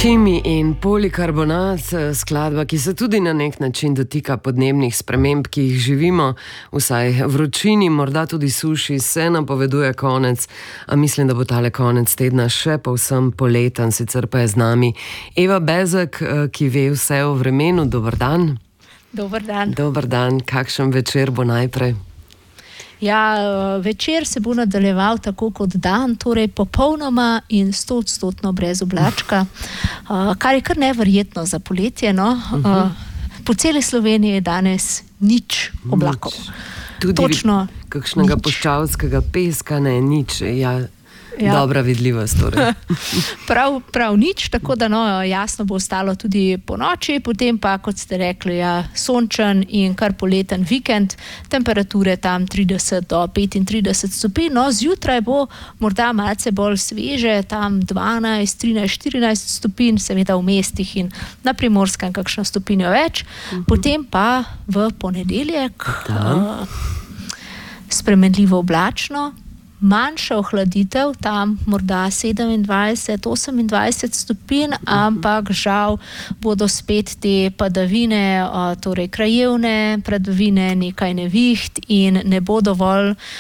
Kimi in polikarbonat, skladba, ki se tudi na nek način dotika podnebnih sprememb, ki jih živimo, vsaj vročini, morda tudi suši, se napoveduje konec, a mislim, da bo tale konec tedna še povsem poleten, sicer pa je z nami Eva Bezek, ki ve vse o vremenu. Dober dan. Dober dan. Dober dan, kakšen večer bo najprej? Ja, večer se bo nadaljeval tako kot dan, torej popolnoma in 100% brez oblačka, kar je kar neverjetno za poletje, no. Po celi Sloveniji je danes nič oblakov. Tudi točno kakšnega puščavskega peska, ne, nič, ja. Dobra vidljivost torej. Prav nič, tako da no, jasno bo ostalo tudi po noči, potem pa, kot ste rekli, ja, sončen in kar poleten vikend, temperature tam 30 do 35 stopinj, no, zjutraj bo morda malce bolj sveže, tam 12, 13, 14 stopinj, seveda v mestih in na Primorskem kakšno stopinjo več, potem pa v ponedeljek spremenljivo oblačno, manjša ohladitev, tam morda 27, 28 stopinj, ampak žal bodo spet te padavine, torej krajevne padavine, nekaj neviht in ne bo dovolj